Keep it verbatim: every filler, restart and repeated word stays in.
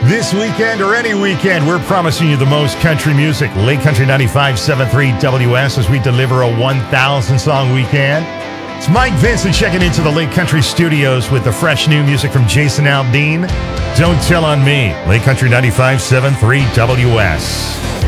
This weekend or any weekend, we're promising you the most country music. Lake Country ninety-five point seven three W S as we deliver a one thousand song weekend. It's Mike Vincent checking into the Lake Country studios with the fresh new music from Jason Aldean. Don't Tell on Me, Lake Country ninety-five point seven three W S.